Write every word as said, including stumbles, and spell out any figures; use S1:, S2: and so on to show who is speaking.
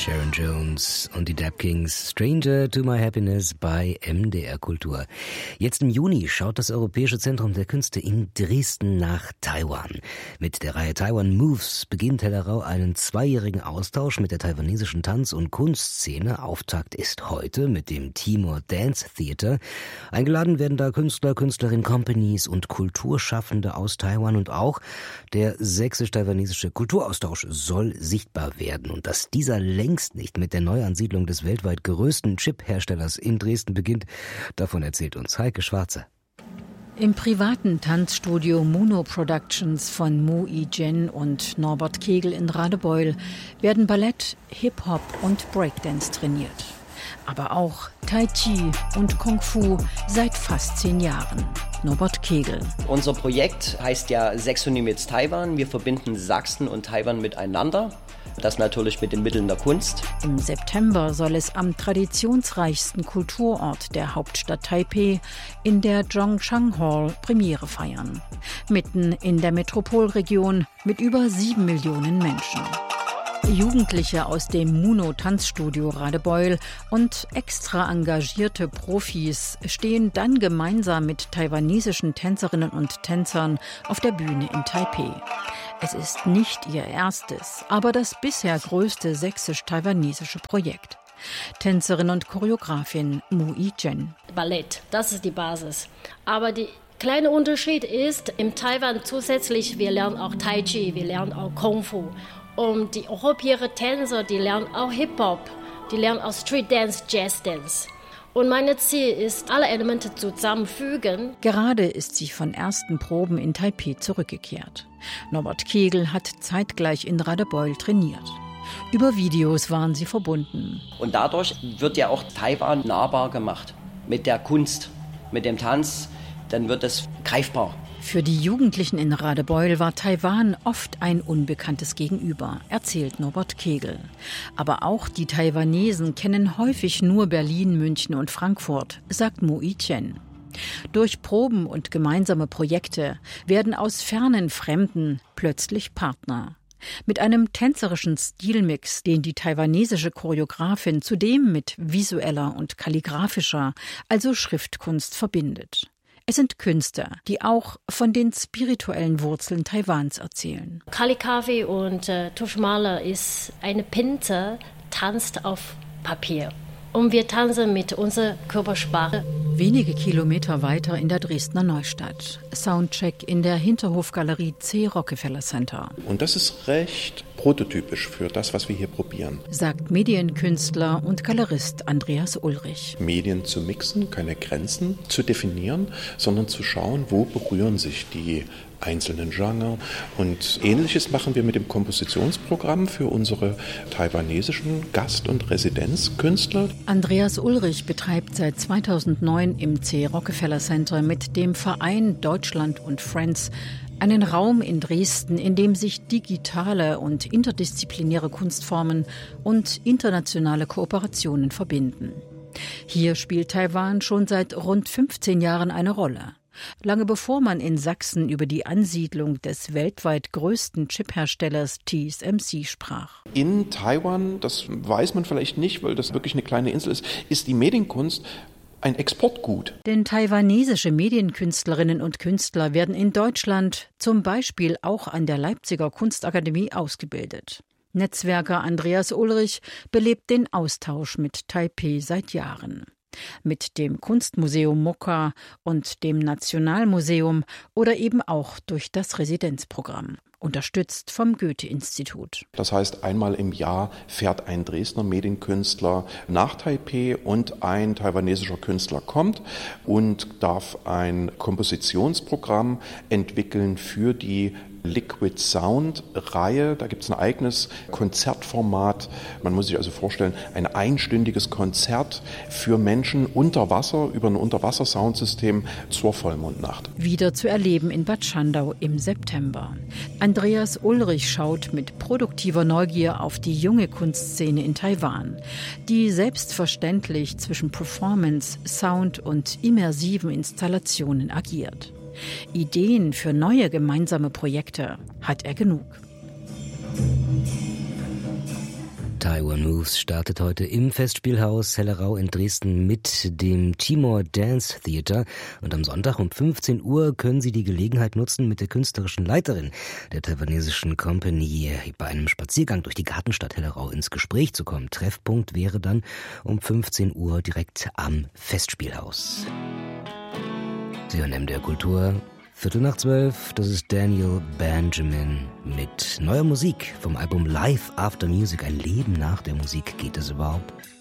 S1: Sharon Jones und die Dap Kings, Stranger to My Happiness bei M D R Kultur. Jetzt im Juni schaut das Europäische Zentrum der Künste in Dresden nach Taiwan. Mit der Reihe Taiwan Moves beginnt Hellerau einen zweijährigen Austausch mit der taiwanesischen Tanz- und Kunstszene. Auftakt ist heute mit dem Timor Dance Theater. Eingeladen werden da Künstler, Künstlerinnen, Companies und Kulturschaffende aus Taiwan, und auch der sächsisch-taiwanesische Kulturaustausch soll sichtbar werden. Und dass dieser längst nicht mit der Neuansiedlung des weltweit größten Chip-Herstellers in Dresden beginnt, davon erzählt uns Heike Schwarze.
S2: Im privaten Tanzstudio Muno Productions von Mu I-jen und Norbert Kegel in Radebeul werden Ballett, Hip-Hop und Breakdance trainiert. Aber auch Tai Chi und Kung Fu seit fast zehn Jahren. Norbert Kegel.
S3: Unser Projekt heißt ja Sexonymics Taiwan. Wir verbinden Sachsen und Taiwan miteinander. Das natürlich mit den Mitteln der Kunst.
S2: Im September soll es am traditionsreichsten Kulturort der Hauptstadt Taipeh in der Zhongshan Hall Premiere feiern. Mitten in der Metropolregion mit über sieben Millionen Menschen. Jugendliche aus dem Muno-Tanzstudio Radebeul und extra engagierte Profis stehen dann gemeinsam mit taiwanesischen Tänzerinnen und Tänzern auf der Bühne in Taipeh. Es ist nicht ihr erstes, aber das bisher größte sächsisch-taiwanesische Projekt. Tänzerin und Choreografin Mu I-jen.
S4: Ballett, das ist die Basis. Aber der kleine Unterschied ist, in Taiwan zusätzlich, wir lernen auch Tai Chi, wir lernen auch Kung Fu. Und die europäischen Tänzer, die lernen auch Hip-Hop, die lernen auch Street Dance, Jazz Dance. Und mein Ziel ist, alle Elemente zusammenfügen.
S2: Gerade ist sie von ersten Proben in Taipeh zurückgekehrt. Norbert Kegel hat zeitgleich in Radebeul trainiert. Über Videos waren sie verbunden.
S3: Und dadurch wird ja auch Taiwan nahbar gemacht. Mit der Kunst, mit dem Tanz, dann wird es greifbar.
S2: Für die Jugendlichen in Radebeul war Taiwan oft ein unbekanntes Gegenüber, erzählt Norbert Kegel. Aber auch die Taiwanesen kennen häufig nur Berlin, München und Frankfurt, sagt Mu I-jen. Durch Proben und gemeinsame Projekte werden aus fernen Fremden plötzlich Partner. Mit einem tänzerischen Stilmix, den die taiwanesische Choreografin zudem mit visueller und kalligraphischer, also Schriftkunst, verbindet. Es sind Künstler, die auch von den spirituellen Wurzeln Taiwans erzählen.
S4: Kalligrafie und äh, Tuschmaler ist eine Pinte, tanzt auf Papier. Und wir tanzen mit unserer Körpersprache.
S2: Wenige Kilometer weiter in der Dresdner Neustadt. Soundcheck in der Hinterhofgalerie C. Rockefeller Center.
S5: Und das ist recht prototypisch für das, was wir hier probieren.
S2: Sagt Medienkünstler und Galerist Andreas Ulrich.
S5: Medien zu mixen, keine Grenzen zu definieren, sondern zu schauen, wo berühren sich die einzelnen Genre. Und Ähnliches machen wir mit dem Kompositionsprogramm für unsere taiwanesischen Gast- und Residenzkünstler.
S2: Andreas Ulrich betreibt seit zweitausendneun im C. Rockefeller Center mit dem Verein Deutschland und Friends einen Raum in Dresden, in dem sich digitale und interdisziplinäre Kunstformen und internationale Kooperationen verbinden. Hier spielt Taiwan schon seit rund fünfzehn Jahren eine Rolle. Lange bevor man in Sachsen über die Ansiedlung des weltweit größten Chipherstellers T S M C sprach.
S5: In Taiwan, das weiß man vielleicht nicht, weil das wirklich eine kleine Insel ist, ist die Medienkunst ein Exportgut.
S2: Denn taiwanesische Medienkünstlerinnen und Künstler werden in Deutschland zum Beispiel auch an der Leipziger Kunstakademie ausgebildet. Netzwerker Andreas Ulrich belebt den Austausch mit Taipeh seit Jahren. Mit dem Kunstmuseum Mokka und dem Nationalmuseum oder eben auch durch das Residenzprogramm, unterstützt vom Goethe-Institut.
S5: Das heißt, einmal im Jahr fährt ein Dresdner Medienkünstler nach Taipeh und ein taiwanesischer Künstler kommt und darf ein Kompositionsprogramm entwickeln für die Liquid Sound Reihe. Da gibt es ein eigenes Konzertformat. Man muss sich also vorstellen, ein einstündiges Konzert für Menschen unter Wasser über ein Unterwasser-Soundsystem zur Vollmondnacht.
S2: Wieder zu erleben in Bad Schandau im September. Andreas Ulrich schaut mit produktiver Neugier auf die junge Kunstszene in Taiwan, die selbstverständlich zwischen Performance, Sound und immersiven Installationen agiert. Ideen für neue gemeinsame Projekte hat er genug.
S1: Taiwan Moves startet heute im Festspielhaus Hellerau in Dresden mit dem Timor Dance Theater. Und am Sonntag um fünfzehn Uhr können Sie die Gelegenheit nutzen, mit der künstlerischen Leiterin der taiwanesischen Company bei einem Spaziergang durch die Gartenstadt Hellerau ins Gespräch zu kommen. Treffpunkt wäre dann um fünfzehn Uhr direkt am Festspielhaus. Sie hören M D R Kultur. Viertel nach zwölf, das ist Daniel Benjamin mit neuer Musik vom Album Life After Music. Ein Leben nach der Musik, geht es überhaupt?